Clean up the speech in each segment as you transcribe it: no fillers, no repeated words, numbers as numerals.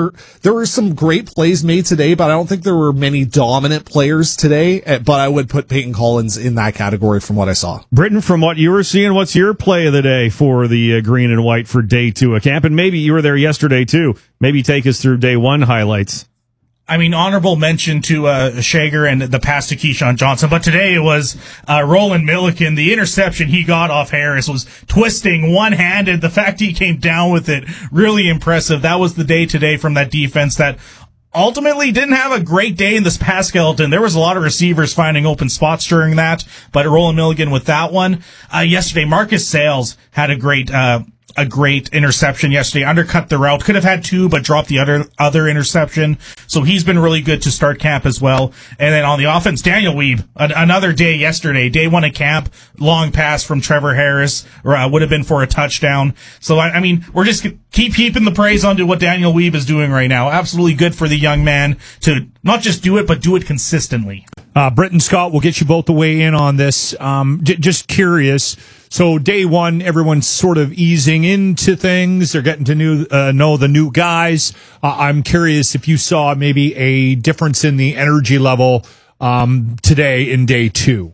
there were some great plays made today, but I don't think there were many dominant players today. But I would put Peyton Collins in that category from what I saw. Britton, from what you were seeing, what's your play of the day for the green and white for day 2 of camp? And maybe you were there yesterday too. Maybe take us through day 1 highlights. I mean, honorable mention to Shager and the pass to Keyshawn Johnson, but today it was Roland Milliken. The interception he got off Harris was twisting one-handed. The fact he came down with it, really impressive. That was the day today from that defense that ultimately didn't have a great day in this pass skeleton. There was a lot of receivers finding open spots during that, but Roland Milliken with that one. Yesterday, Marcus Sales had a great interception yesterday, undercut the route, could have had 2, but dropped the other interception. So he's been really good to start camp as well. And then on the offense, Daniel Weeb, another day yesterday, day 1 of camp, long pass from Trevor Harris, would have been for a touchdown. So I mean, we're just keep heaping the praise onto what Daniel Weeb is doing right now. Absolutely good for the young man to not just do it, but do it consistently. Britton, Scott, we'll get you both the way in on this. Just curious. So day 1, everyone's sort of easing into things. They're getting to know the new guys. I'm curious if you saw maybe a difference in the energy level today in day 2.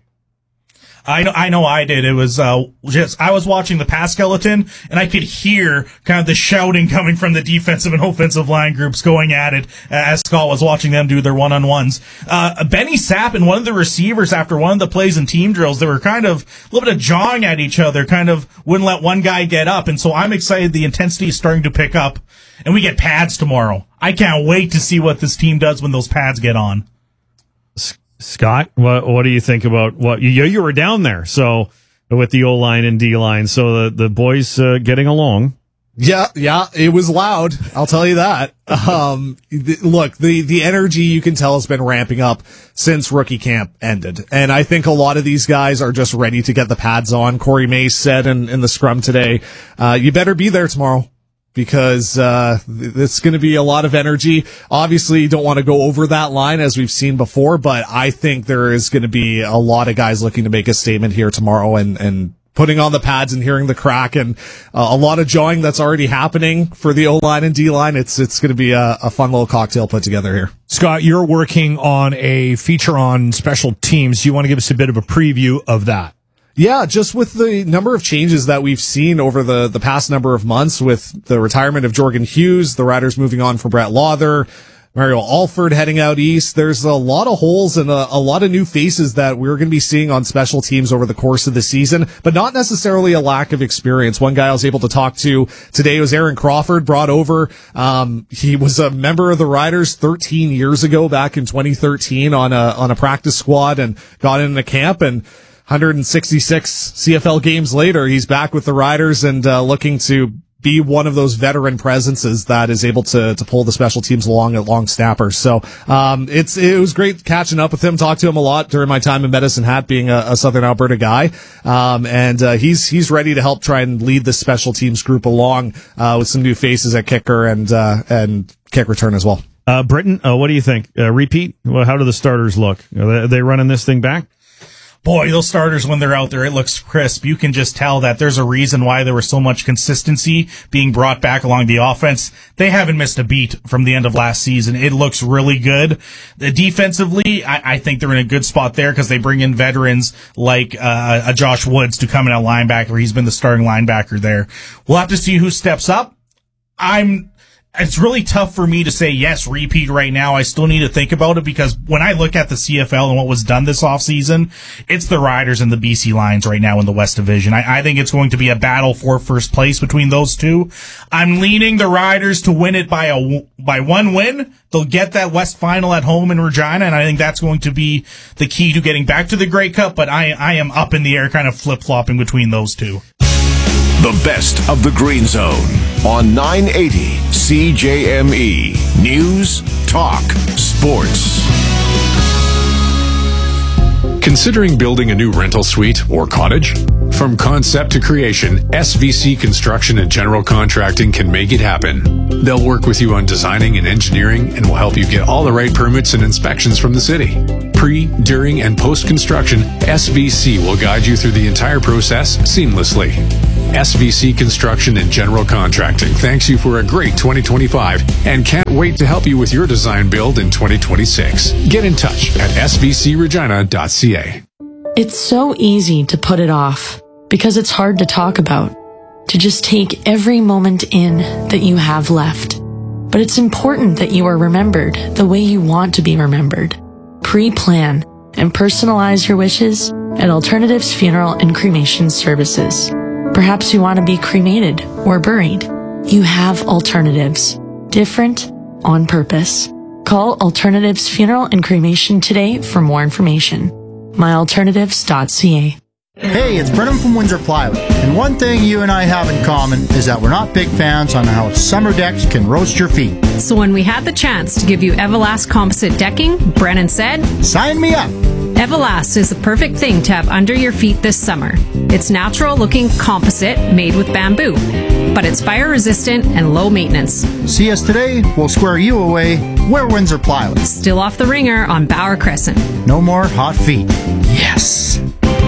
I know I did. It was I was watching the pass skeleton, and I could hear kind of the shouting coming from the defensive and offensive line groups going at it as Scott was watching them do their one-on-ones. Benny Sapp and one of the receivers, after one of the plays in team drills, they were kind of a little bit of jawing at each other, kind of wouldn't let one guy get up. And so I'm excited the intensity is starting to pick up, and we get pads tomorrow. I can't wait to see what this team does when those pads get on. Scott, what do you think about what you were down there? So with the O-line and D-line, so the boys getting along. Yeah, it was loud. I'll tell you that. Look, the energy you can tell has been ramping up since rookie camp ended. And I think a lot of these guys are just ready to get the pads on. Corey Mace said in the scrum today, you better be there tomorrow, because it's going to be a lot of energy. Obviously, you don't want to go over that line as we've seen before, but I think there is going to be a lot of guys looking to make a statement here tomorrow and putting on the pads and hearing the crack, and a lot of jawing that's already happening for the O-line and D-line. It's going to be a fun little cocktail put together here. Scott, you're working on a feature on special teams. Do you want to give us a bit of a preview of that? Yeah, just with the number of changes that we've seen over the past number of months, with the retirement of Jorgen Hughes, the Riders moving on from Brett Lawther, Mario Alford heading out east. There's a lot of holes and a lot of new faces that we're going to be seeing on special teams over the course of the season, but not necessarily a lack of experience. One guy I was able to talk to today was Aaron Crawford, brought over. He was a member of the Riders 13 years ago, back in 2013 on a practice squad, and got into camp, and 166 CFL games later, he's back with the Riders and looking to be one of those veteran presences that is able to pull the special teams along at long snappers. So it was great catching up with him, talked to him a lot during my time in Medicine Hat, being a Southern Alberta guy. And he's ready to help try and lead the special teams group along with some new faces at kicker and kick return as well. Britton, what do you think? Repeat? Well, how do the starters look? Are they running this thing back? Boy, those starters, when they're out there, it looks crisp. You can just tell that there's a reason why there was so much consistency being brought back along the offense. They haven't missed a beat from the end of last season. It looks really good. Defensively, I think they're in a good spot there because they bring in veterans like a Josh Woods to come in at linebacker. He's been the starting linebacker there. We'll have to see who steps up. It's really tough for me to say yes, repeat right now. I still need to think about it, because when I look at the CFL and what was done this offseason, it's the Riders and the BC Lions right now in the West Division. I think it's going to be a battle for first place between those two. I'm leaning the Riders to win it by one win. They'll get that West Final at home in Regina, and I think that's going to be the key to getting back to the Grey Cup, but I am up in the air, kind of flip-flopping between those two. The best of the Green Zone on 980 CJME. News, talk, sports. Considering building a new rental suite or cottage? From concept to creation, SVC Construction and General Contracting can make it happen. They'll work with you on designing and engineering and will help you get all the right permits and inspections from the city. Pre, during, and post-construction, SVC will guide you through the entire process seamlessly. SVC Construction and General Contracting thanks you for a great 2025 and can't wait to help you with your design build in 2026. Get in touch at svcregina.ca. It's so easy to put it off because it's hard to talk about, to just take every moment in that you have left. But it's important that you are remembered the way you want to be remembered. Pre-plan and personalize your wishes at Alternatives Funeral and Cremation Services. Perhaps you want to be cremated or buried. You have alternatives. Different on purpose. Call Alternatives Funeral and Cremation today for more information. myalternatives.ca. Hey, it's Brennan from Windsor Plywood, and one thing you and I have in common is that we're not big fans on how summer decks can roast your feet. So when we had the chance to give you Everlast composite decking, Brennan said, "Sign me up!" Everlast is the perfect thing to have under your feet this summer. It's natural-looking composite made with bamboo, but it's fire-resistant and low maintenance. See us today, we'll square you away. We're Windsor Plywood. Still off the ringer on Bauer Crescent. No more hot feet. Yes!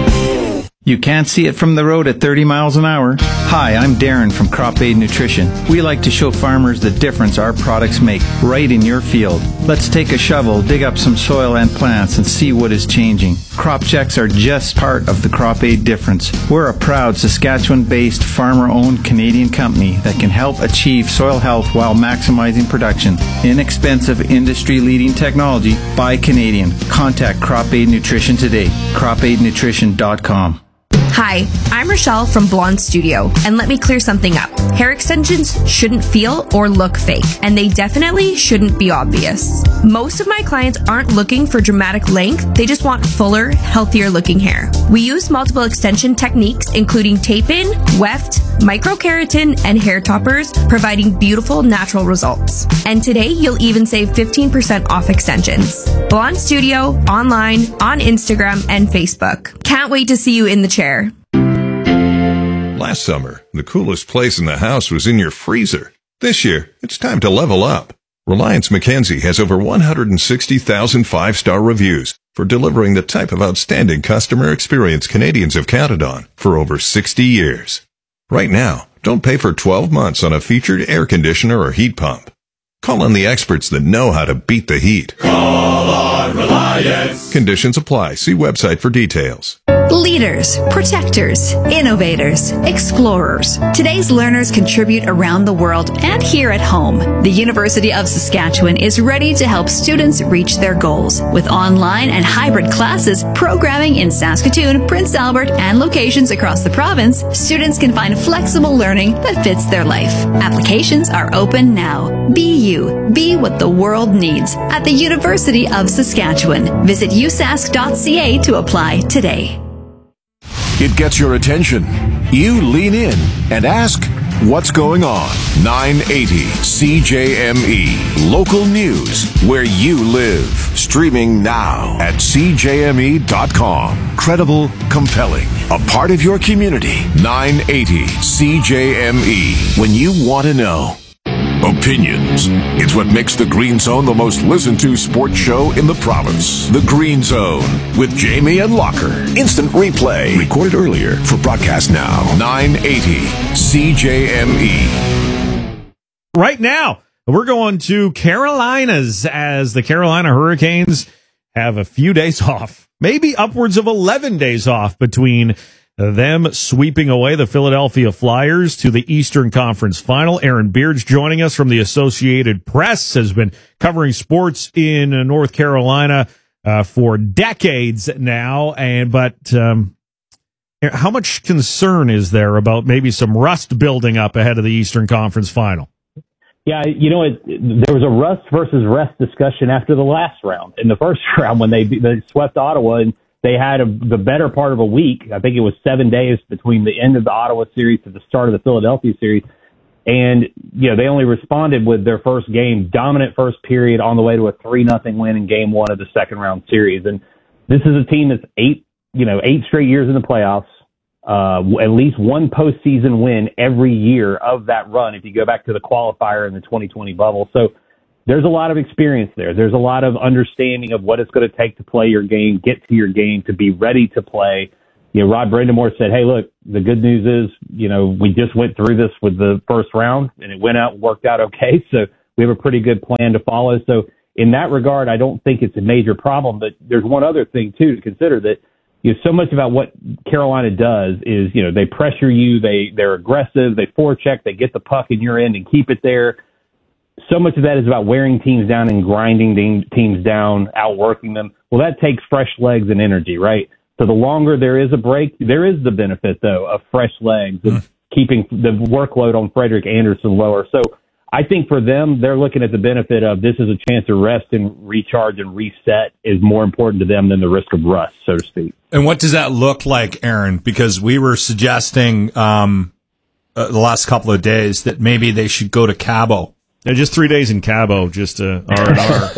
You can't see it from the road at 30 miles an hour. Hi, I'm Darren from Crop Aid Nutrition. We like to show farmers the difference our products make right in your field. Let's take a shovel, dig up some soil and plants, and see what is changing. Crop checks are just part of the Crop Aid difference. We're a proud Saskatchewan-based, farmer-owned Canadian company that can help achieve soil health while maximizing production. Inexpensive, industry-leading technology by Canadian. Contact Crop Aid Nutrition today. CropAidNutrition.com. Hi, I'm Rochelle from Blonde Studio, and let me clear something up. Hair extensions shouldn't feel or look fake, and they definitely shouldn't be obvious. Most of my clients aren't looking for dramatic length, they just want fuller, healthier looking hair. We use multiple extension techniques, including tape-in, weft, microkeratin, and hair toppers, providing beautiful natural results. And today, you'll even save 15% off extensions. Blonde Studio, online, on Instagram, and Facebook. Can't wait to see you in the chair. Last summer, the coolest place in the house was in your freezer. This year, it's time to level up. Reliance Mackenzie has over 160,000 five-star reviews for delivering the type of outstanding customer experience Canadians have counted on for over 60 years. Right now, don't pay for 12 months on a featured air conditioner or heat pump. Call on the experts that know how to beat the heat. Call on Reliance. Conditions apply. See website for details. Leaders, protectors, innovators, explorers. Today's learners contribute around the world and here at home. The University of Saskatchewan is ready to help students reach their goals. With online and hybrid classes, programming in Saskatoon, Prince Albert, and locations across the province, students can find flexible learning that fits their life. Applications are open now. Be you. Be what the world needs at the University of Saskatchewan. Visit usask.ca to apply today. It gets your attention. You lean in and ask, what's going on? 980 CJME. Local news where you live. Streaming now at CJME.com. Credible, compelling. A part of your community. 980 CJME. When you want to know. Opinions. It's what makes The Green Zone the most listened to sports show in the province. The Green Zone with Jamie and Locker. Instant replay. Recorded earlier for broadcast now. 980 CJME. Right now, we're going to Carolinas as the Carolina Hurricanes have a few days off. Maybe upwards of 11 days off between them sweeping away the Philadelphia Flyers to the Eastern Conference Final. Aaron Beard's joining us from the Associated Press, has been covering sports in North Carolina for decades now. But how much concern is there about maybe some rust building up ahead of the Eastern Conference Final? Yeah, you know, there was a rust versus rest discussion after the last round. In the first round, when they swept Ottawa, and they had the better part of a week. I think it was 7 days between the end of the Ottawa series to the start of the Philadelphia series. And, you know, they only responded with their first game, dominant first period on the way to a 3-0 win in game one of the second round series. And this is a team that's 8 straight years in the playoffs, at least one postseason win every year of that run. If you go back to the qualifier in the 2020 bubble. So, there's a lot of experience there. There's a lot of understanding of what it's going to take to play your game, get to your game, to be ready to play. Rod Brindamore said, hey, look, the good news is, we just went through this with the first round and it went out and worked out okay. So we have a pretty good plan to follow. So in that regard, I don't think it's a major problem. But there's one other thing, too, to consider that so much about what Carolina does is, they pressure you, they're aggressive, they forecheck, they get the puck in your end and keep it there. So much of that is about wearing teams down and grinding teams down, outworking them. Well, that takes fresh legs and energy, right? So the longer there is a break, there is the benefit, though, of fresh legs and keeping the workload on Frederik Andersen lower. So I think for them, they're looking at the benefit of this is a chance to rest and recharge and reset is more important to them than the risk of rust, so to speak. And what does that look like, Aaron? Because we were suggesting the last couple of days that maybe they should go to Cabo. Yeah, just 3 days in Cabo, just R&R.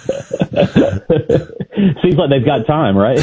Seems like they've got time, right?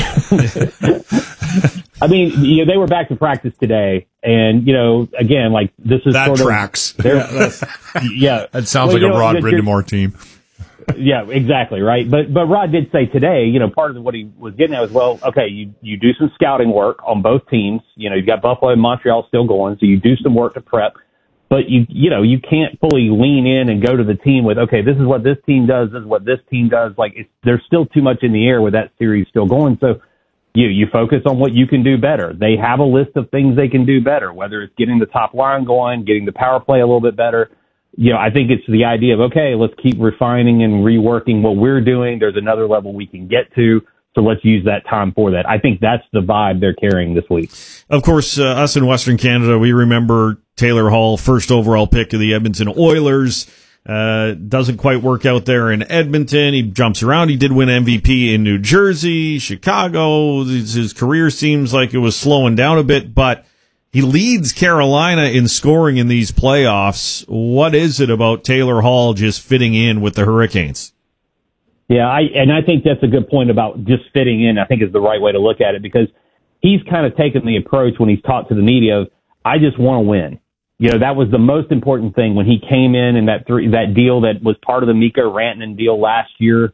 I mean, they were back to practice today, and again, like this is that sort tracks. Of, that sounds like a Rod Brindamore team. Yeah, exactly, right. But Rod did say today, part of what he was getting at was, well, okay, you do some scouting work on both teams. You've got Buffalo and Montreal still going, so you do some work to prep. But you can't fully lean in and go to the team with, okay, this is what this team does, this is what this team does. Like there's still too much in the air with that series still going. So you focus on what you can do better. They have a list of things they can do better, whether it's getting the top line going, getting the power play a little bit better. I think it's the idea of, okay, let's keep refining and reworking what we're doing. There's another level we can get to. So let's use that time for that. I think that's the vibe they're carrying this week. Of course, us in Western Canada, we remember Taylor Hall, first overall pick of the Edmonton Oilers. Doesn't quite work out there in Edmonton. He jumps around. He did win MVP in New Jersey, Chicago. His career seems like it was slowing down a bit, but he leads Carolina in scoring in these playoffs. What is it about Taylor Hall just fitting in with the Hurricanes? Yeah, I think that's a good point about just fitting in, I think is the right way to look at it, because he's kind of taken the approach when he's talked to the media of, I just want to win. That was the most important thing when he came in that deal that was part of the Mikko Rantanen deal last year.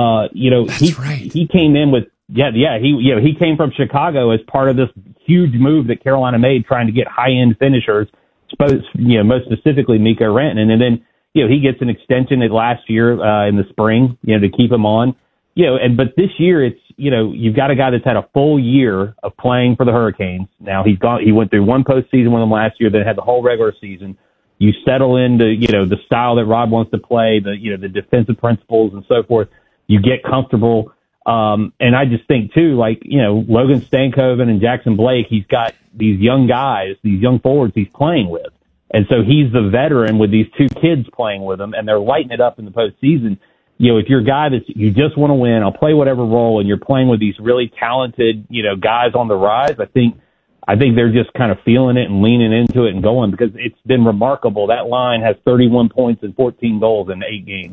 He came in with, he came from Chicago as part of this huge move that Carolina made trying to get high-end finishers, most specifically Mikko Rantanen. And then, he gets an extension last year in the spring, to keep him on. But this year it's, you've got a guy that's had a full year of playing for the Hurricanes. Now he went through one postseason with them last year, then had the whole regular season. You settle into, the style that Rod wants to play, the defensive principles and so forth. You get comfortable. And I just think too, Logan Stankoven and Jackson Blake, he's got these young guys, these young forwards he's playing with. And so he's the veteran with these two kids playing with him, and they're lighting it up in the postseason. If you're a guy that you just want to win, I'll play whatever role, and you're playing with these really talented, guys on the rise, I think they're just kind of feeling it and leaning into it and going, because it's been remarkable. That line has 31 points and 14 goals in 8 games.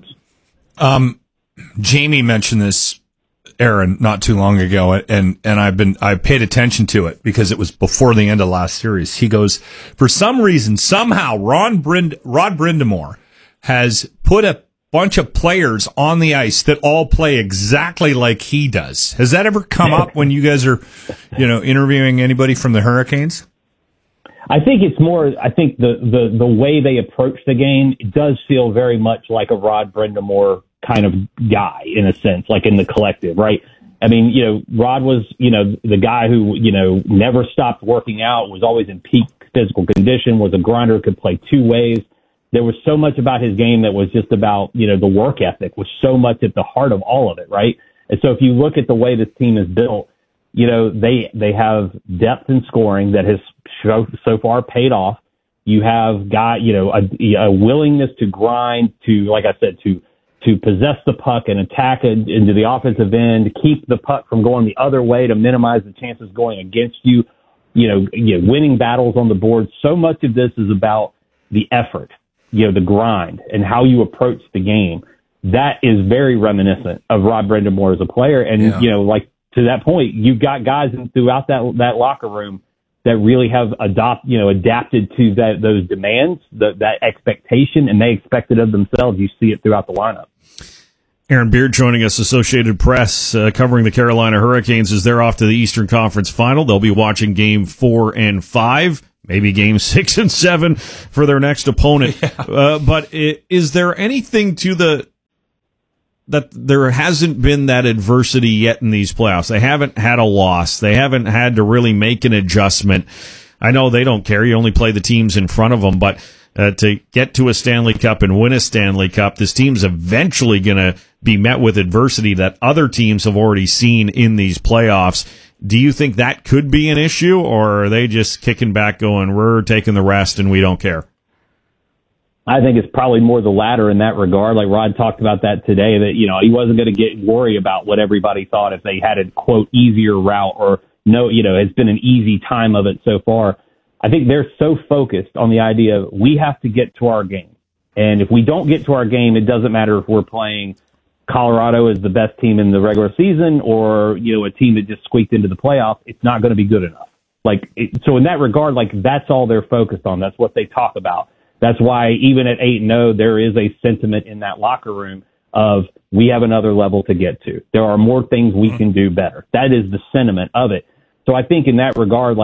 Jamie mentioned this, Aaron, not too long ago, and I paid attention to it because it was before the end of last series. He goes, for some reason, somehow, Rod Brindamore has put a bunch of players on the ice that all play exactly like he does. Has that ever come up when you guys are, interviewing anybody from the Hurricanes? I think it's more, the way they approach the game, it does feel very much like a Rod Brindamore kind of guy, in a sense, like in the collective, right? I mean, Rod was, the guy who, never stopped working out, was always in peak physical condition, was a grinder, could play two ways. There was so much about his game that was just about, the work ethic was so much at the heart of all of it, right? And so if you look at the way this team is built, they have depth in scoring that has so far paid off. You have got, a willingness to grind, to, like I said, to possess the puck and attack it into the offensive end, to keep the puck from going the other way, to minimize the chances going against you, winning battles on the board. So much of this is about the effort, the grind, and how you approach the game. That is very reminiscent of Rod Brindamore as a player. And, to that point, you've got guys throughout that locker room that really have adapted to those demands, that expectation, and they expect it of themselves. You see it throughout the lineup. Aaron Beard joining us, Associated Press, covering the Carolina Hurricanes as they're off to the Eastern Conference Final. They'll be watching Game 4 and 5, maybe Game 6 and 7 for their next opponent. Yeah. But is there anything to that there hasn't been that adversity yet in these playoffs? They haven't had a loss. They haven't had to really make an adjustment. I know they don't care. You only play the teams in front of them, but to get to a Stanley Cup and win a Stanley Cup, this team's eventually going to be met with adversity that other teams have already seen in these playoffs. Do you think that could be an issue, or are they just kicking back going, we're taking the rest and we don't care? I think it's probably more the latter in that regard. Like Rod talked about that today, that, he wasn't going to worry about what everybody thought if they had a, quote, easier route or no, it's been an easy time of it so far. I think they're so focused on the idea of we have to get to our game. And if we don't get to our game, it doesn't matter if we're playing Colorado as the best team in the regular season or, a team that just squeaked into the playoffs. It's not going to be good enough. So in that regard, that's all they're focused on. That's what they talk about. That's why even at 8-0, there is a sentiment in that locker room of we have another level to get to. There are more things we can do better. That is the sentiment of it. So I think in that regard,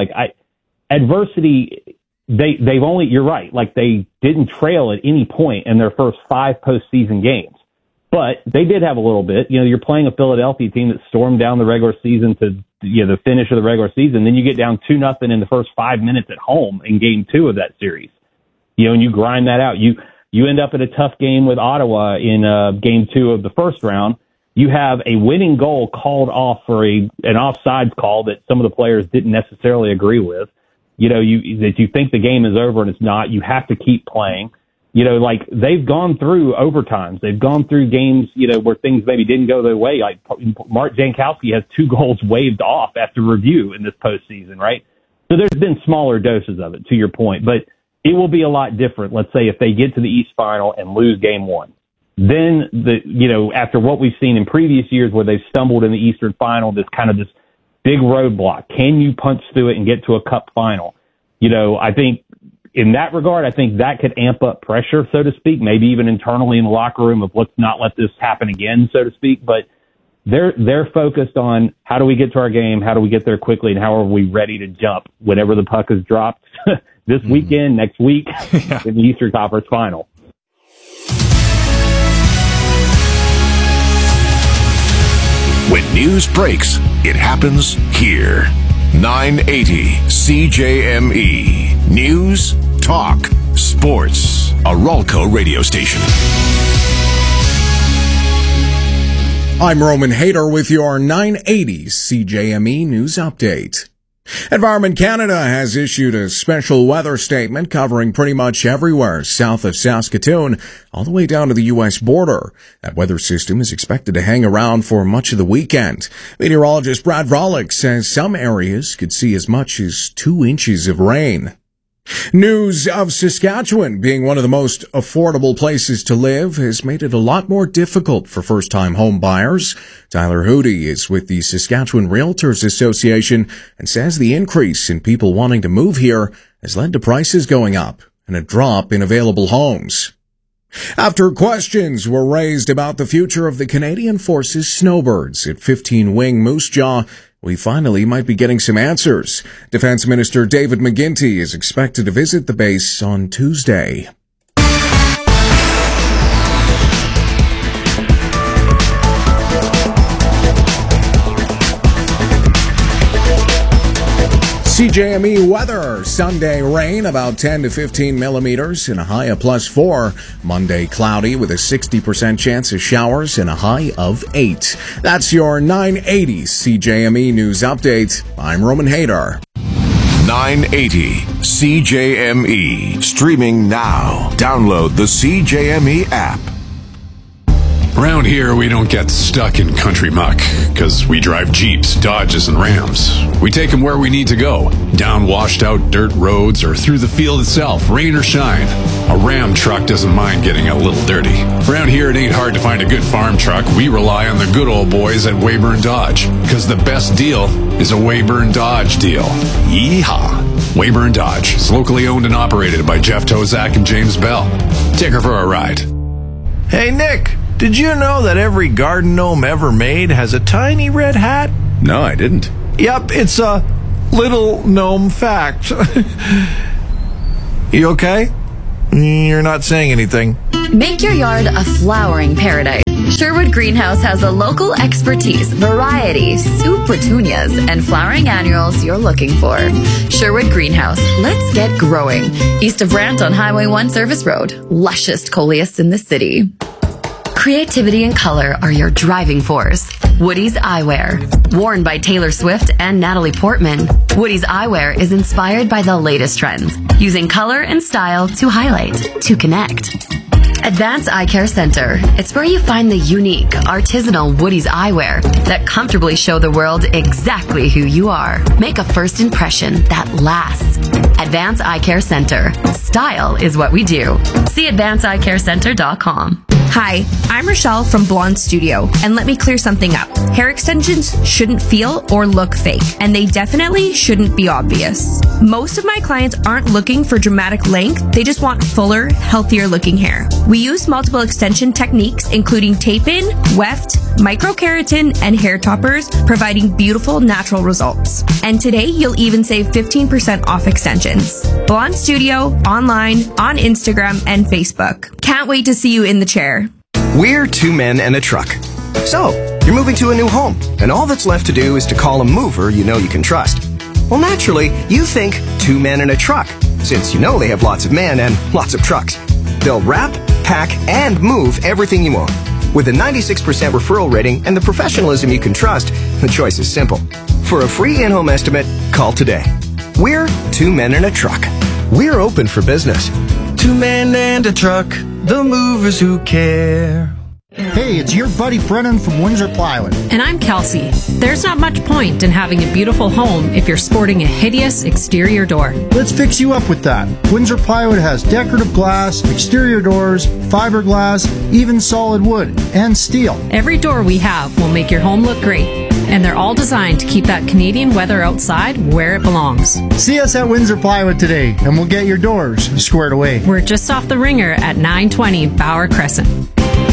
adversity, they've only, you're right, they didn't trail at any point in their first 5 postseason games. But they did have a little bit. You're playing a Philadelphia team that stormed down the regular season to the finish of the regular season. Then you get down 2-0 in the first 5 minutes at home in Game 2 of that series. And you grind that out. You end up in a tough game with Ottawa in Game 2 of the first round. You have a winning goal called off for an offsides call that some of the players didn't necessarily agree with. That you think the game is over and it's not. You have to keep playing. They've gone through overtimes. They've gone through games, where things maybe didn't go their way. Like Mark Jankowski has 2 goals waved off after review in this postseason, right? So there's been smaller doses of it, to your point. But it will be a lot different, let's say, if they get to the East Final and lose Game 1. Then, after what we've seen in previous years where they've stumbled in the Eastern Final, this big roadblock. Can you punch through it and get to a Cup final? I think in that regard, I think that could amp up pressure, so to speak, maybe even internally in the locker room of let's not let this happen again, so to speak. But they're focused on how do we get to our game, how do we get there quickly, and how are we ready to jump whenever the puck is dropped this weekend, next week, in the Eastern Conference Final. When news breaks, it happens here. 980 CJME. News, talk, sports. A Ralco radio station. I'm Roman Hader with your 980 CJME News Update. Environment Canada has issued a special weather statement covering pretty much everywhere south of Saskatoon, all the way down to the U.S. border. That weather system is expected to hang around for much of the weekend. Meteorologist Brad Volek says some areas could see as much as 2 inches of rain. News of Saskatchewan being one of the most affordable places to live has made it a lot more difficult for first-time home buyers. Tyler Hootie is with the Saskatchewan Realtors Association and says the increase in people wanting to move here has led to prices going up and a drop in available homes. After questions were raised about the future of the Canadian Forces snowbirds at 15 Wing Moose Jaw, we finally might be getting some answers. Defense Minister David McGuinty is expected to visit the base on Tuesday. CJME weather. Sunday rain about 10 to 15 millimeters and a high of +4. Monday cloudy with a 60% chance of showers and a high of 8. That's your 980 CJME news update. I'm Roman Hader. 980 CJME. Streaming now. Download the CJME app. Around here, we don't get stuck in country muck, because we drive Jeeps, Dodges, and Rams. We take them where we need to go, down washed-out dirt roads or through the field itself, rain or shine. A Ram truck doesn't mind getting a little dirty. Around here, it ain't hard to find a good farm truck. We rely on the good old boys at Weyburn Dodge, because the best deal is a Weyburn Dodge deal. Yeehaw! Weyburn Dodge is locally owned and operated by Jeff Tozak and James Bell. Take her for a ride. Hey, Nick! Did you know that every garden gnome ever made has a tiny red hat? No, I didn't. Yep, it's a little gnome fact. You okay? You're not saying anything. Make your yard a flowering paradise. Sherwood Greenhouse has the local expertise, variety, soup petunias, and flowering annuals you're looking for. Sherwood Greenhouse, let's get growing. East of Brant on Highway 1 Service Road. Luscious coleus in the city. Creativity and color are your driving force. Woody's Eyewear. Worn by Taylor Swift and Natalie Portman, Woody's Eyewear is inspired by the latest trends, using color and style to highlight, to connect. Advanced Eye Care Center. It's where you find the unique, artisanal Woody's eyewear that comfortably show the world exactly who you are. Make a first impression that lasts. Advanced Eye Care Center. Style is what we do. See advancedeyecarecenter.com. Hi, I'm Rochelle from Blonde Studio, and let me clear something up. Hair extensions shouldn't feel or look fake, and they definitely shouldn't be obvious. Most of my clients aren't looking for dramatic length, they just want fuller, healthier looking hair. We use multiple extension techniques, including tape-in, weft, microkeratin, and hair toppers, providing beautiful natural results. And today, you'll even save 15% off extensions. Blonde Studio, online, on Instagram, and Facebook. Can't wait to see you in the chair. We're two men and a truck. So, you're moving to a new home, and all that's left to do is to call a mover you know you can trust. Well, naturally, you think two men and a truck, since you know they have lots of men and lots of trucks. They'll wrap, pack, and move everything you own. With a 96% referral rating and the professionalism you can trust, the choice is simple. For a free in-home estimate, call today. We're two men and a truck. We're open for business. Two men and a truck, the movers who care. Hey, it's your buddy Brennan from Windsor Plywood. And I'm Kelsey. There's not much point in having a beautiful home if you're sporting a hideous exterior door. Let's fix you up with that. Windsor Plywood has decorative glass, exterior doors, fiberglass, even solid wood, and steel. Every door we have will make your home look great. And they're all designed to keep that Canadian weather outside where it belongs. See us at Windsor Plywood today, and we'll get your doors squared away. We're just off the Ringer at 920 Bauer Crescent.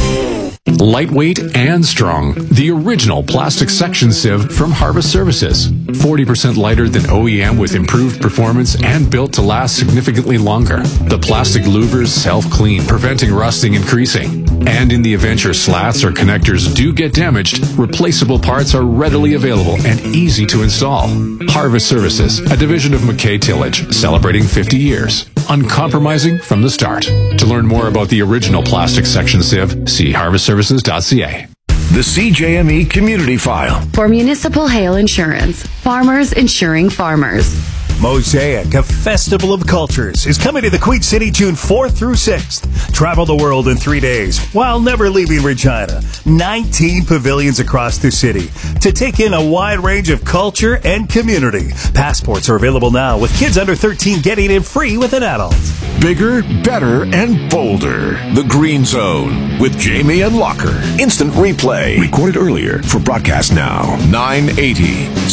Lightweight and strong. The original plastic section sieve from Harvest Services. 40% lighter than OEM with improved performance and built to last significantly longer. The plastic louvers self-clean, preventing rusting and creasing. And in the event your slats or connectors do get damaged, replaceable parts are readily available and easy to install. Harvest Services, a division of McKay Tillage, celebrating 50 years. Uncompromising from the start. To learn more about the original plastic section sieve, see harvestservices.ca. The CJME Community File. For Municipal Hail Insurance, farmers insuring farmers. Mosaic, a festival of cultures, is coming to the Queen City June 4th through 6th. Travel the world in 3 days while never leaving Regina. 19 pavilions across the city to take in a wide range of culture and community. Passports are available now, with kids under 13 getting in free with an adult. Bigger, better, and bolder. The Green Zone with Jamie and Locker. Instant replay. Recorded earlier for broadcast now. 980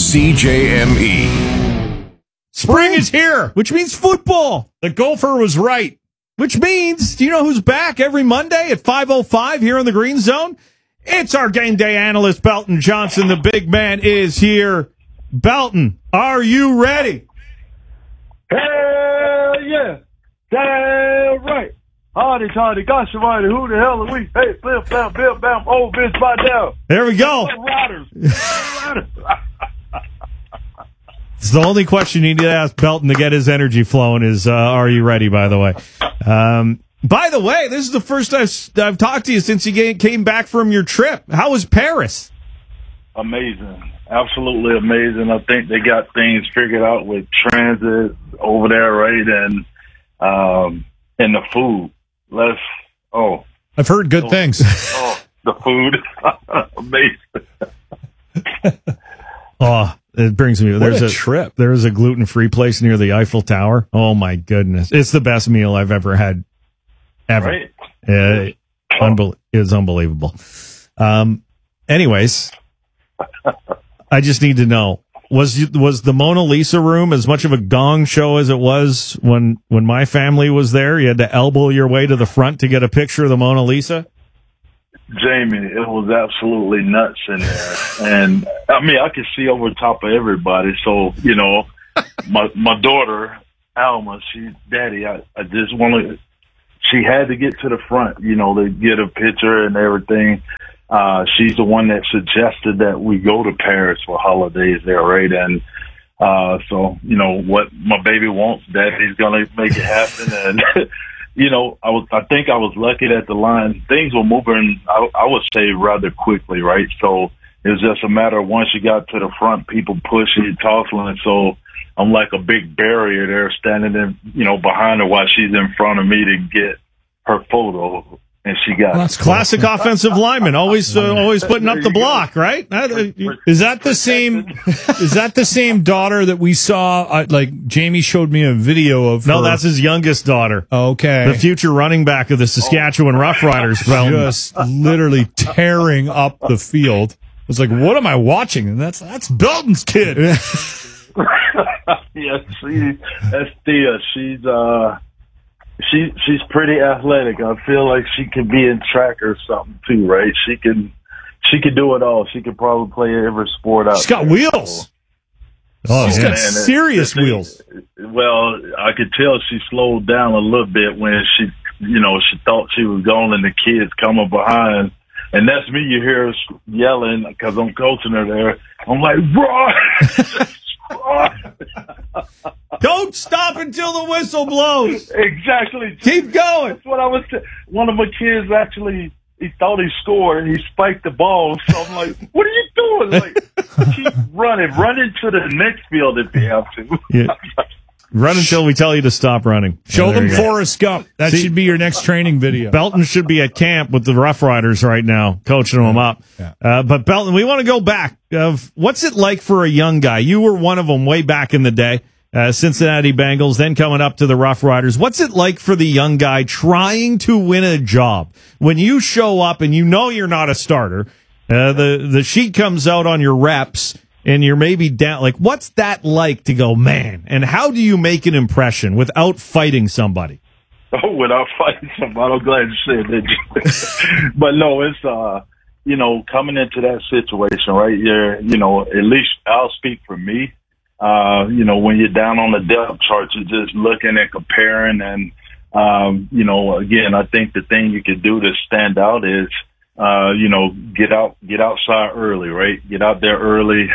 CJME. Spring is here, which means football. The Gopher was right. Which means, do you know who's back every Monday at 5:05 here in the Green Zone? It's our game day analyst, Belton Johnson. The big man is here. Belton, are you ready? Hell yeah. Damn right. Hardy, gosh, almighty, who the hell are we? Hey, flip, bam, bam, bam, old Vince Vidal. There we go. Riders. It's the only question you need to ask Belton to get his energy flowing is, are you ready, by the way? By the way, this is the first I've talked to you since you came back from your trip. How was Paris? Amazing. Absolutely amazing. I think they got things figured out with transit over there, right? And the food. I've heard good things. The food. Amazing. It brings me. There's a trip. There is a gluten-free place near the Eiffel Tower. Oh my goodness, it's the best meal I've ever had, ever. Right? It's unbelievable. Anyways, I just need to know: was the Mona Lisa room as much of a gong show as it was when my family was there? You had to elbow your way to the front to get a picture of the Mona Lisa. Jamie, it was absolutely nuts in there. And I mean, I could see over top of everybody. So, you know, my daughter, Alma, Daddy, I just wanted, she had to get to the front, you know, to get a picture and everything. She's the one that suggested that we go to Paris for holidays there, right? And, so, you know, what my baby wants, Daddy's going to make it happen. And, you know, I think I was lucky that the line, things were moving, I would say rather quickly, right? So it was just a matter of once you got to the front, people pushing, tossing. So I'm like a big barrier there standing in, you know, behind her while she's in front of me to get her photo. And she got that's classic offensive lineman, always putting up the block, right? Is that the same? Is that the same daughter that we saw? Like Jamie showed me a video of. No, her. That's his youngest daughter. Okay, the future running back of the Saskatchewan Roughriders. Just literally tearing up the field. I was like, what am I watching? And that's Belton's kid. Yes, that's Thea. She's pretty athletic. I feel like she could be in track or something too, right? She can do it all. She could probably play every sport out. She's got wheels. She's got serious wheels. Well, I could tell she slowed down a little bit when she thought she was going and the kids coming behind. And that's me. You hear her yelling because I'm coaching her there. I'm like, run! Don't stop until the whistle blows. Exactly. Keep going. That's what I was saying. One of my kids actually, he thought he scored and he spiked the ball. So I'm like, what are you doing? Like, keep running. Run into the next field if you have to. Yeah. Run until we tell you to stop running. Show them Forrest Gump. That should be your next training video. Belton should be at camp with the Rough Riders right now, coaching them up. Yeah. But Belton, we want to go back. What's it like for a young guy? You were one of them way back in the day, Cincinnati Bengals, then coming up to the Rough Riders. What's it like for the young guy trying to win a job? When you show up and you know you're not a starter, the sheet comes out on your reps, and you're maybe down. Like, what's that like to go, man? And how do you make an impression without fighting somebody? Oh, without fighting somebody. I'm glad you said that. But no, it's, coming into that situation, right? You're, at least I'll speak for me. When you're down on the depth chart, you're just looking and comparing. And, again, I think the thing you could do to stand out is, get outside early, right? Get out there early,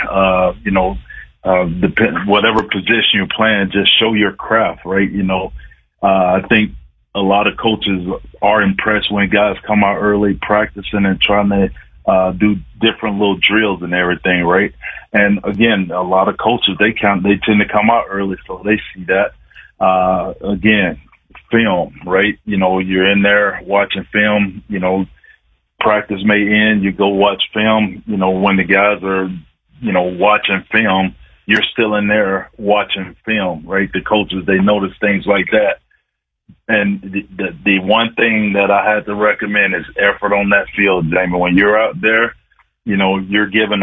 whatever position you're playing, just show your craft, right? I think a lot of coaches are impressed when guys come out early practicing and trying to, do different little drills and everything, right? And again, a lot of coaches, they tend to come out early, so they see that. Again, film, right? You're in there watching film, practice may end, you go watch film. When the guys are, watching film, you're still in there watching film, right? The coaches, they notice things like that. And the one thing that I had to recommend is effort on that field, Jamie. When you're out there, you're giving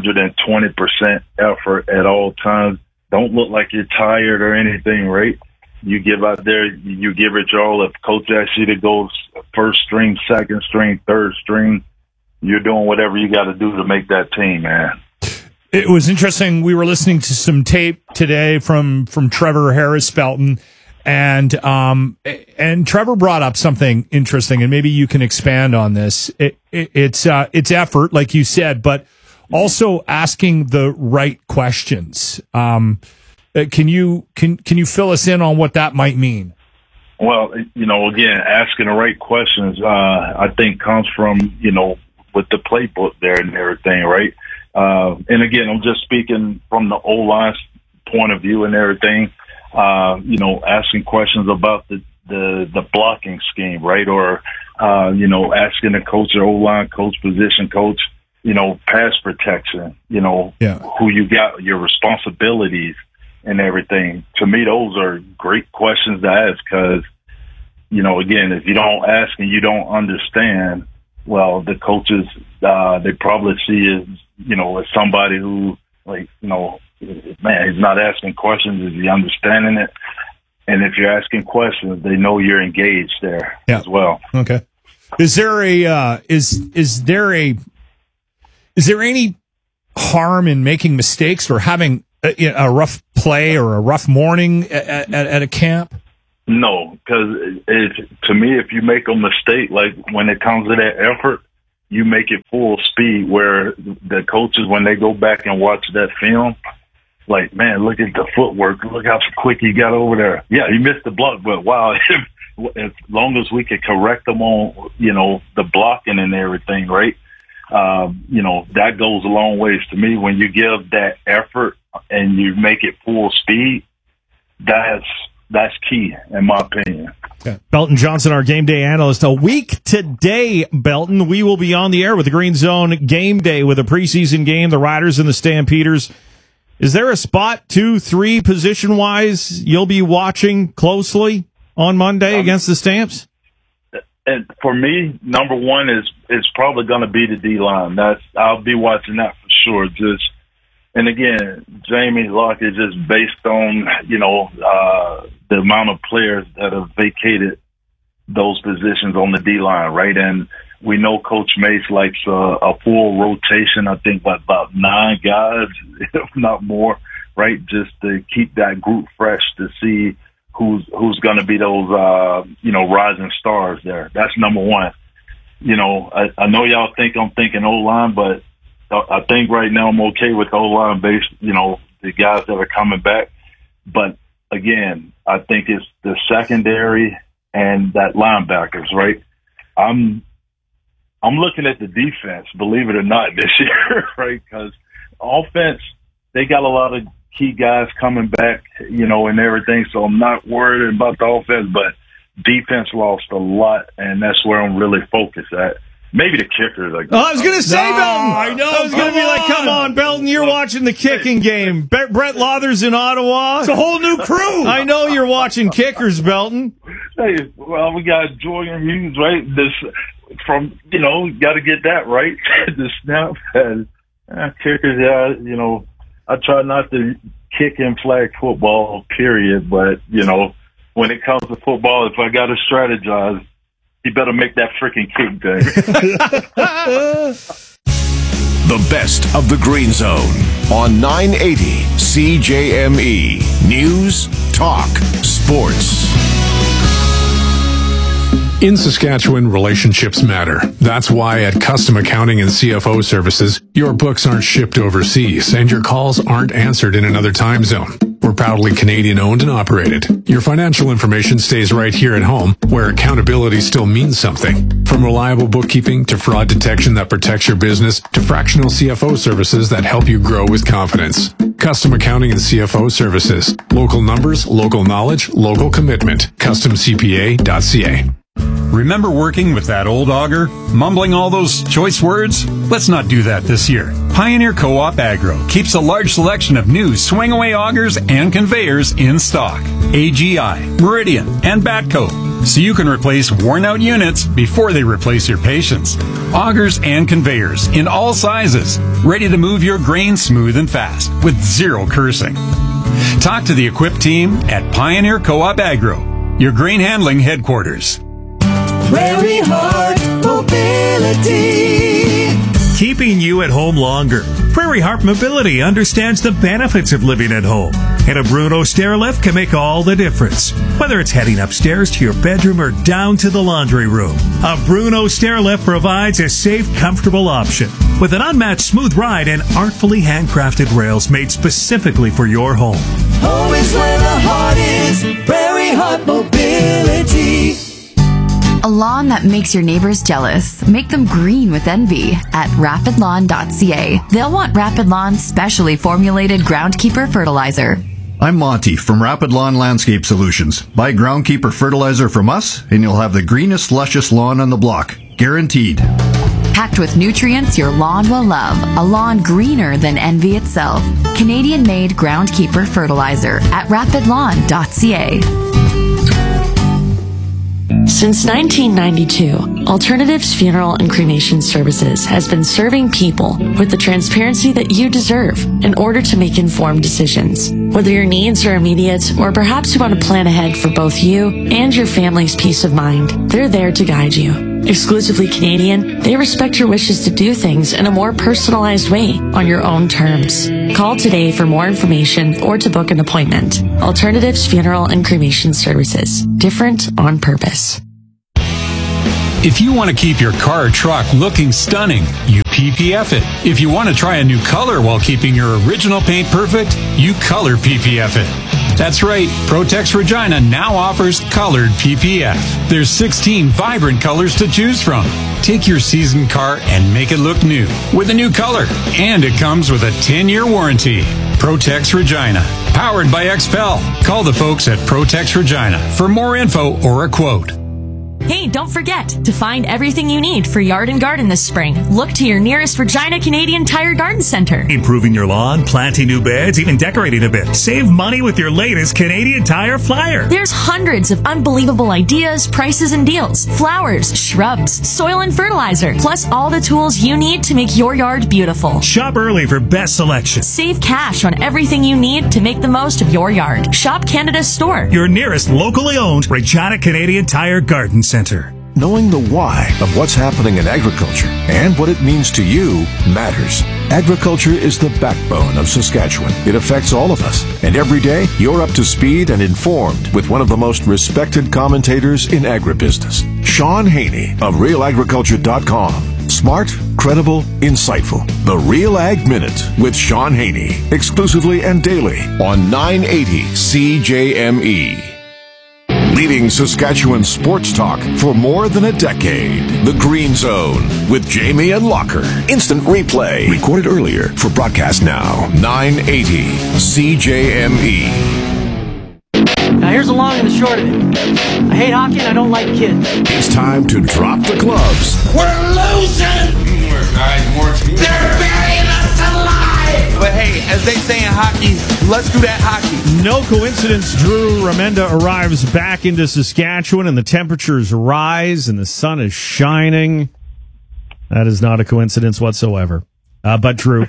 120% effort at all times. Don't look like you're tired or anything, right? You give out there, you give it your all. If coach asks you to go first string, second string, third string, you're doing whatever you got to do to make that team, man. It was interesting. We were listening to some tape today from Trevor Harris Belton, and Trevor brought up something interesting, and maybe you can expand on this. It's effort, like you said, but also asking the right questions. Can you fill us in on what that might mean? Well, again, asking the right questions, I think comes from, with the playbook there and everything, right? And again, I'm just speaking from the O-line point of view and everything, asking questions about the blocking scheme, right? Or, asking the coach or O-line coach, position coach, pass protection, who you got, your responsibilities and everything. To me, those are great questions to ask because, again, if you don't ask and you don't understand, well, the coaches, they probably see as somebody who, like, man, he's not asking questions. Is he understanding it? And if you're asking questions, they know you're engaged there as well. Okay. Is there any harm in making mistakes or having a rough play or a rough morning at a camp? No, because to me, if you make a mistake, like when it comes to that effort, you make it full speed. Where the coaches, when they go back and watch that film, like, man, look at the footwork. Look how quick he got over there. Yeah, he missed the block, but wow, as long as we could correct them on, the blocking and everything, right? That goes a long ways to me. When you give that effort and you make it full speed, that's key, in my opinion. Yeah. Belton Johnson, our game day analyst. A week today, Belton, we will be on the air with the Green Zone Game Day with a preseason game, the Riders and the Stampeders. Is there a spot 2-3 position-wise you'll be watching closely on Monday against the Stamps? And for me, number one is probably going to be the D-line. I'll be watching that for sure. And again, Jamie Lockett, just based on, the amount of players that have vacated those positions on the D-line, right? And we know Coach Mace likes a full rotation, I think about 9 guys, if not more, right? Just to keep that group fresh to see who's going to be those, rising stars there. That's number one. I know y'all think I'm thinking O-line, but I think right now I'm okay with O-line based, the guys that are coming back. But again, I think it's the secondary and that linebackers, right? I'm looking at the defense, believe it or not, this year, right? Because offense, they got a lot of key guys coming back, and everything. So I'm not worried about the offense, but defense lost a lot, and that's where I'm really focused at. Maybe the kickers. I was going to say, Belton. I know. I was going to be like, come on, Belton, you're watching the kicking game. Brett Lauther's in Ottawa. It's a whole new crew. I know you're watching kickers, Belton. Hey, well, we got Jordan Hughes, right? Got to get that right. The snap and kickers, I try not to kick in flag football, period. But, when it comes to football, if I got to strategize, you better make that freaking kick day. The best of the Green Zone on 980 CJME. News, talk, sports. In Saskatchewan, relationships matter. That's why at Custom Accounting and CFO Services, your books aren't shipped overseas and your calls aren't answered in another time zone. We're proudly Canadian owned and operated. Your financial information stays right here at home, where accountability still means something. From reliable bookkeeping to fraud detection that protects your business to fractional CFO services that help you grow with confidence. Custom Accounting and CFO Services. Local numbers, local knowledge, local commitment. CustomCPA.ca. Remember working with that old auger? Mumbling all those choice words? Let's not do that this year. Pioneer Co-op Agro keeps a large selection of new swing-away augers and conveyors in stock. AGI, Meridian, and Batco. So you can replace worn-out units before they replace your patience. Augers and conveyors in all sizes. Ready to move your grain smooth and fast with zero cursing. Talk to the equipped team at Pioneer Co-op Agro, your grain handling headquarters. Prairie Heart Mobility. Keeping you at home longer. Prairie Heart Mobility understands the benefits of living at home. And a Bruno stair lift can make all the difference. Whether it's heading upstairs to your bedroom or down to the laundry room, a Bruno stair lift provides a safe, comfortable option. With an unmatched smooth ride and artfully handcrafted rails made specifically for your home. Home is where the heart is. Prairie Heart Mobility. A lawn that makes your neighbors jealous. Make them green with envy at rapidlawn.ca. They'll want Rapid Lawn's specially formulated Groundkeeper fertilizer. I'm Monty from Rapid Lawn Landscape Solutions. Buy Groundkeeper fertilizer from us, and you'll have the greenest, luscious lawn on the block. Guaranteed. Packed with nutrients your lawn will love. A lawn greener than envy itself. Canadian-made Groundkeeper fertilizer at rapidlawn.ca. Since 1992, Alternatives Funeral and Cremation Services has been serving people with the transparency that you deserve in order to make informed decisions. Whether your needs are immediate or perhaps you want to plan ahead for both you and your family's peace of mind, they're there to guide you. Exclusively Canadian, they respect your wishes to do things in a more personalized way on your own terms. Call today for more information or to book an appointment. Alternatives Funeral and Cremation Services. Different on purpose. If you want to keep your car or truck looking stunning, you PPF it. If you want to try a new color while keeping your original paint perfect, you color PPF it. That's right, Protex Regina now offers colored PPF. There's 16 vibrant colors to choose from. Take your seasoned car and make it look new with a new color. And it comes with a 10-year warranty. Protex Regina, powered by XPEL. Call the folks at Protex Regina for more info or a quote. Hey, don't forget to find everything you need for yard and garden this spring. Look to your nearest Regina Canadian Tire Garden Center. Improving your lawn, planting new beds, even decorating a bit. Save money with your latest Canadian Tire flyer. There's hundreds of unbelievable ideas, prices, and deals. Flowers, shrubs, soil and fertilizer, plus all the tools you need to make your yard beautiful. Shop early for best selection. Save cash on everything you need to make the most of your yard. Shop Canada's store. Your nearest locally owned Regina Canadian Tire Garden Center. Knowing the why of what's happening in agriculture and what it means to you matters. Agriculture is the backbone of Saskatchewan. It affects all of us. And every day, you're up to speed and informed with one of the most respected commentators in agribusiness, Sean Haney of RealAgriculture.com. Smart, credible, insightful. The Real Ag Minute with Sean Haney. Exclusively and daily on 980 CJME. Leading Saskatchewan sports talk for more than a decade. The Green Zone with Jamie and Locker. Instant replay. Recorded earlier for broadcast now. 980 CJME. Now here's the long and the short of it. I hate hockey and I don't like kids. It's time to drop the gloves. We're losing! They're burying us alive! But hey, as they say in hockey, let's do that hockey. No coincidence, Drew Remenda arrives back into Saskatchewan and the temperatures rise and the sun is shining. That is not a coincidence whatsoever. But Drew.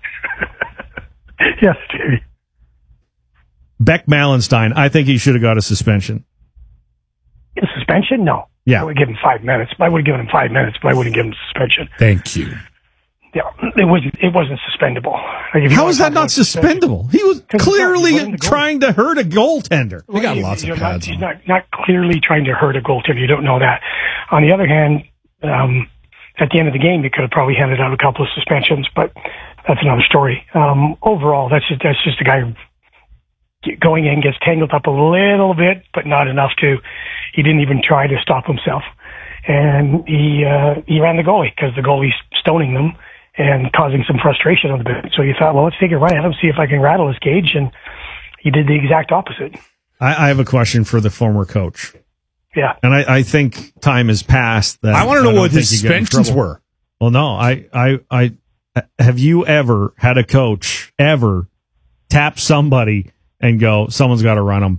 Yes, Jamie. Beck Malenstein, I think he should have got a suspension. A suspension? No. Yeah. I would give him 5 minutes. I would have given him 5 minutes, but I wouldn't give him suspension. Thank you. Yeah, it wasn't suspendable. Like, how is that not suspendable? He was clearly trying to hurt a goaltender. He got lots of pads. He's not clearly trying to hurt a goaltender. You don't know that. On the other hand, at the end of the game, he could have probably handed out a couple of suspensions, but that's another story. Overall, that's just a guy going in, gets tangled up a little bit, but not enough to. He didn't even try to stop himself, and he ran the goalie because the goalie's stoning them and causing some frustration on the bench. So you thought, well, let's take a run at him, see if I can rattle his cage, and he did the exact opposite. I have a question for the former coach. Yeah. And I think time has passed. That I want to know what his suspensions were. Well, no, I have you ever had a coach ever tap somebody and go, someone's got to run them?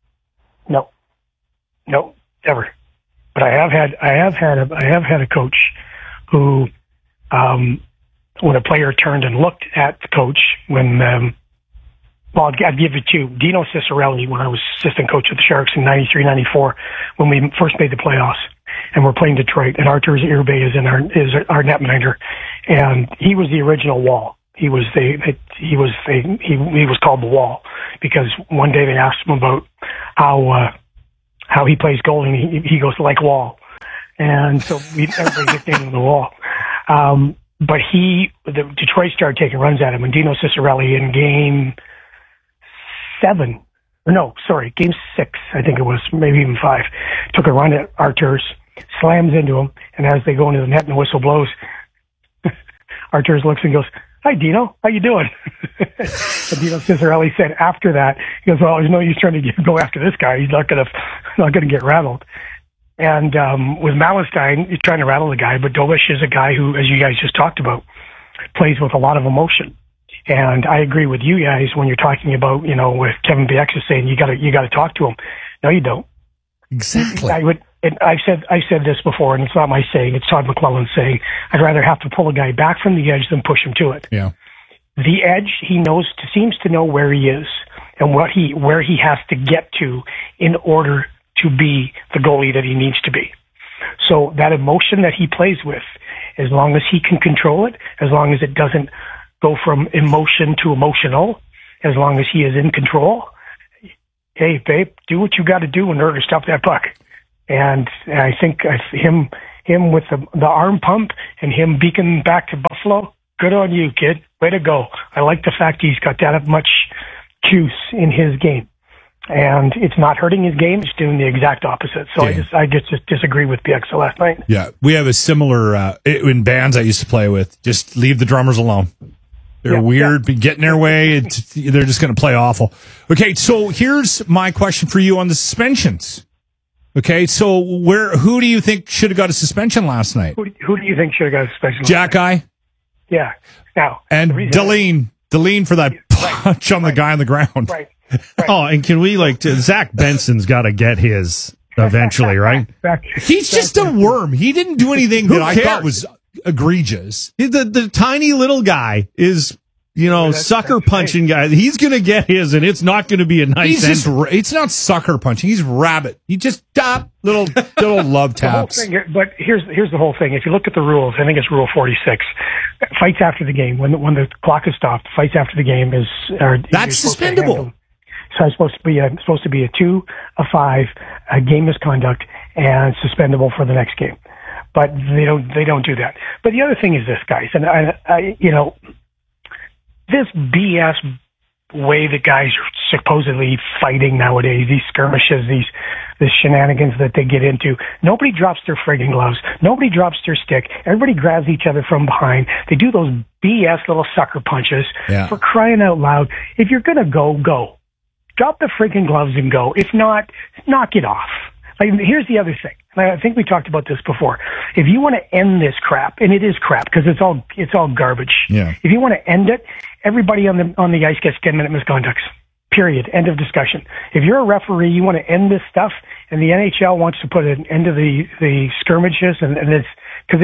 No, ever. But I have had a coach who, when a player turned and looked at the coach, when I'd give it to Dino Cicerelli when I was assistant coach of the Sharks in 93-94 when we first made the playoffs and we're playing Detroit, and Arturs Irbe is our netminder, and he was the original Wall. He was called the Wall because one day they asked him about how he plays goal, and he goes like Wall, and so everybody nicknamed him the Wall. But the Detroit started taking runs at him, and Dino Cicerelli in game 6, I think it was, maybe even 5, took a run at Arturs, slams into him, and as they go into the net and the whistle blows, Arturs looks and goes, "Hi, Dino. How you doing?" And Dino Cicerelli said after that, he goes, "Well, there's no use trying to go after this guy. He's not gonna get rattled." And with Malenstein, he's trying to rattle the guy, but Dobish is a guy who, as you guys just talked about, plays with a lot of emotion. And I agree with you guys when you're talking about, with Kevin Bieksa is saying you got to talk to him. No, you don't. Exactly. I've said this before, and it's not my saying; it's Todd McClellan saying, "I'd rather have to pull a guy back from the edge than push him to it." Yeah. The edge, he seems to know where he is and where he has to get to in order to be the goalie that he needs to be. So that emotion that he plays with, as long as he can control it, as long as it doesn't go from emotion to emotional, as long as he is in control, hey, babe, do what you got to do in order to stop that puck. And I think him with the arm pump and him beaking back to Buffalo, good on you, kid. Way to go. I like the fact he's got that much juice in his game. And it's not hurting his game, it's doing the exact opposite. So I just disagree with Bieksa last night. Yeah, we have a similar, in bands I used to play with, just leave the drummers alone. They're weird, get in their way, they're just going to play awful. Okay, so here's my question for you on the suspensions. Okay, so who do you think should have got a suspension last night? Who do you think should have got a suspension? Jack-Eye? Yeah. Now, and Deline for that punch on the guy on the ground. Right. Oh, and can we Zach Benson's got to get his eventually, right? He's just a worm. He didn't do anything that I thought was egregious. The tiny little guy is, sucker punching guy. He's going to get his, and it's not going to be a nice end. It's not sucker punching. He's rabbit. He just little love taps. But here's the whole thing. If you look at the rules, I think it's Rule 46. Fights after the game, when the clock is stopped, fights after the game that's suspendable. So it's supposed to be a 2, a 5, a game misconduct, and suspendable for the next game. But they don't do that. But the other thing is this, guys, and this BS way that guys are supposedly fighting nowadays, these skirmishes, these shenanigans that they get into. Nobody drops their friggin' gloves. Nobody drops their stick. Everybody grabs each other from behind. They do those BS little sucker punches. Yeah. For crying out loud. If you're gonna go. Drop the freaking gloves and go. If not, knock it off. Here's the other thing. And I think we talked about this before. If you want to end this crap, and it is crap because it's all garbage. Yeah. If you want to end it, everybody on the ice gets 10-minute misconducts. Period. End of discussion. If you're a referee, you want to end this stuff, and the NHL wants to put an end to the skirmishes, and it's because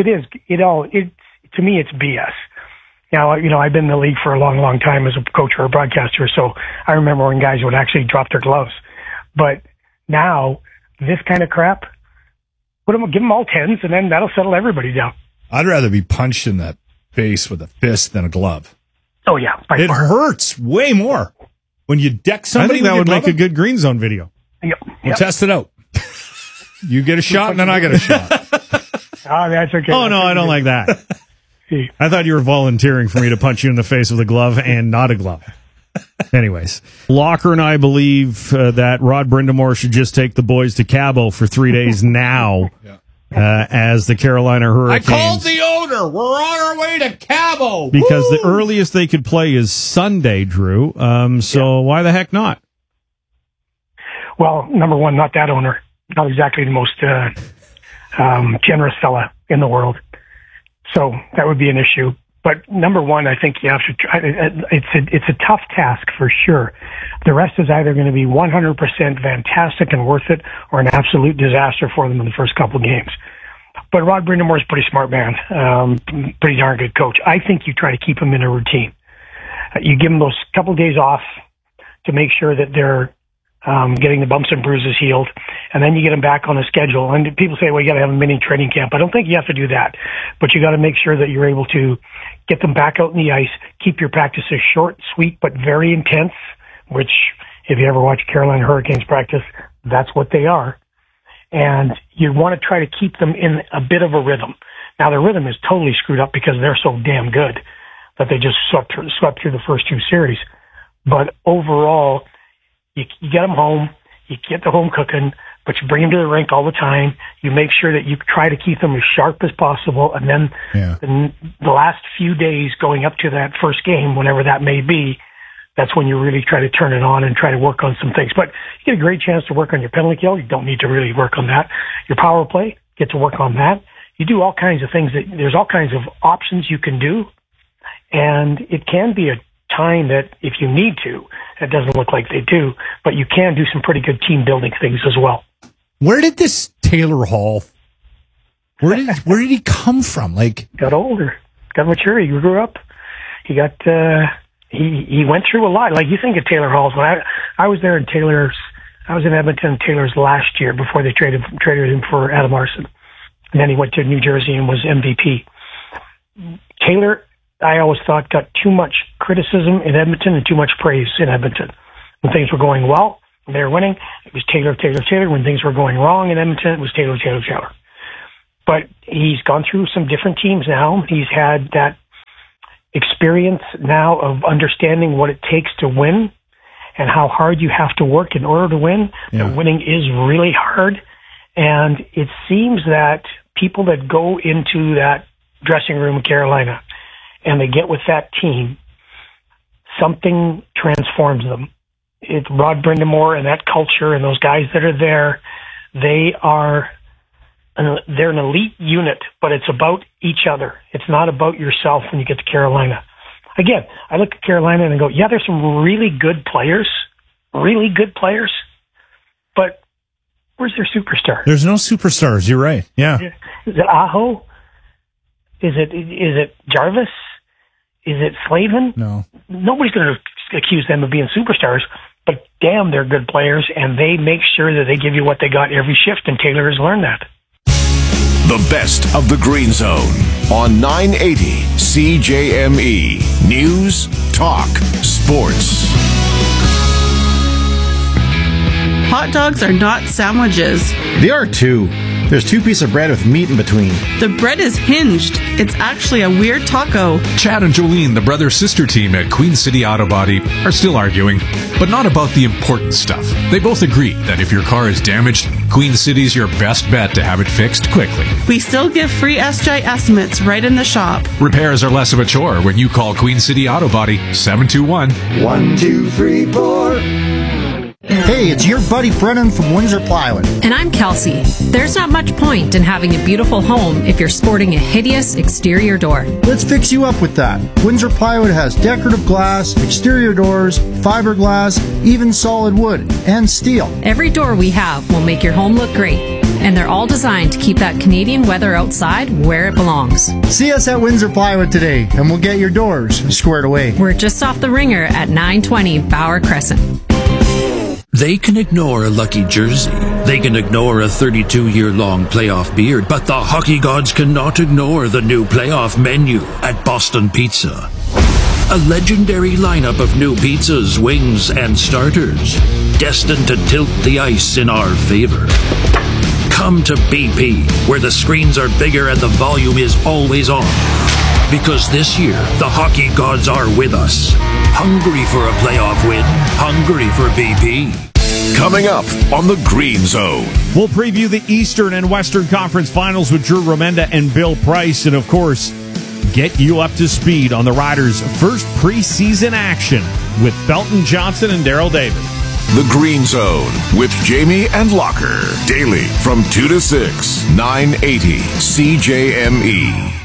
to me it's BS. Now, I've been in the league for a long, long time as a coach or a broadcaster, so I remember when guys would actually drop their gloves. But now, this kind of crap, give them all 10s, and then that'll settle everybody down. I'd rather be punched in the face with a fist than a glove. Oh, yeah. It hurts way more when you deck somebody. I think that would make a good Green Zone video. Yep. We'll test it out. You get a shot, and then I get a shot. Oh, that's okay. Oh, no, I don't like that. I thought you were volunteering for me to punch you in the face with a glove and not a glove. Anyways, Locker and I believe that Rod Brindamore should just take the boys to Cabo for 3 days now as the Carolina Hurricanes. I called the owner. We're on our way to Cabo. Because the earliest they could play is Sunday, Drew. Why the heck not? Well, number one, not that owner. Not exactly the most generous fella in the world. So that would be an issue. But number one, I think you have to try. It's a tough task for sure. The rest is either going to be 100% fantastic and worth it, or an absolute disaster for them in the first couple of games. But Rod Brindamore is a pretty smart man, pretty darn good coach. I think you try to keep him in a routine. You give them those couple of days off to make sure that they're getting the bumps and bruises healed, and then you get them back on a schedule. And people say, well, you got to have a mini training camp. I don't think you have to do that, but you got to make sure that you're able to get them back out in the ice, keep your practices short, sweet, but very intense, which if you ever watch Carolina Hurricanes practice, that's what they are. And you want to try to keep them in a bit of a rhythm. Now, their rhythm is totally screwed up because they're so damn good that they just swept through the first two series. But overall, you get them home, you get the home cooking, but you bring them to the rink all the time. You make sure that you try to keep them as sharp as possible. And then the last few days going up to that first game, whenever that may be, that's when you really try to turn it on and try to work on some things. But you get a great chance to work on your penalty kill. You don't need to really work on that. Your power play, get to work on that. You do all kinds of things. There's all kinds of options you can do. And it can be a time that if you need to, it doesn't look like they do, but you can do some pretty good team building things as well. Where did this Taylor Hall, where did he come from? Got older, got mature. He grew up. He got, he went through a lot. Like, you think of Taylor Hall's, when I was there I was in Edmonton Taylor's last year before they traded him for Adam Larson. and then he went to New Jersey and was MVP. Taylor, I always thought, got too much criticism in Edmonton and too much praise in Edmonton. When things were going well, when they were winning, it was Taylor, Taylor, Taylor. When things were going wrong in Edmonton, it was Taylor, Taylor, Taylor. But he's gone through some different teams now. He's had that experience now of understanding what it takes to win and how hard you have to work in order to win. Yeah. But winning is really hard. And it seems that people that go into that dressing room in Carolina and they get with that team, something transforms them. It's Rod Brindamore and that culture and those guys that are there. They're an elite unit, but it's about each other. It's not about yourself when you get to Carolina. Again, I look at Carolina and I go, yeah, there's some really good players, but where's their superstar? There's no superstars. You're right. Yeah. Is it Aho? Is it Jarvis? Is it Slavin? No. Nobody's going to accuse them of being superstars, but damn, they're good players, and they make sure that they give you what they got every shift, and Taylor has learned that. The best of the Green Zone on 980 CJME. News, talk, sports. Hot dogs are not sandwiches. They are too. There's 2 pieces of bread with meat in between. The bread is hinged. It's actually a weird taco. Chad and Jolene, the brother-sister team at Queen City Auto Body, are still arguing, but not about the important stuff. They both agree that if your car is damaged, Queen City's your best bet to have it fixed quickly. We still give free SGI estimates right in the shop. Repairs are less of a chore when you call Queen City Auto Body 721-1, 2, 3, 4. Hey, it's your buddy Brennan from Windsor Plywood. And I'm Kelsey. There's not much point in having a beautiful home if you're sporting a hideous exterior door. Let's fix you up with that. Windsor Plywood has decorative glass, exterior doors, fiberglass, even solid wood, and steel. Every door we have will make your home look great. And they're all designed to keep that Canadian weather outside where it belongs. See us at Windsor Plywood today, and we'll get your doors squared away. We're just off the Ringer at 920 Bauer Crescent. They can ignore a lucky jersey. They can ignore a 32-year-long playoff beard, but the hockey gods cannot ignore the new playoff menu at Boston Pizza. A legendary lineup of new pizzas, wings, and starters, destined to tilt the ice in our favor. Come to BP, where the screens are bigger and the volume is always on. Because this year, the hockey gods are with us. Hungry for a playoff win. Hungry for BP. Coming up on the Green Zone. We'll preview the Eastern and Western Conference Finals with Drew Remenda and Bill Price. And, of course, get you up to speed on the Riders' first preseason action with Belton Johnson and Darryl David. The Green Zone with Jamie and Locker. Daily from 2 to 6, 980 CJME.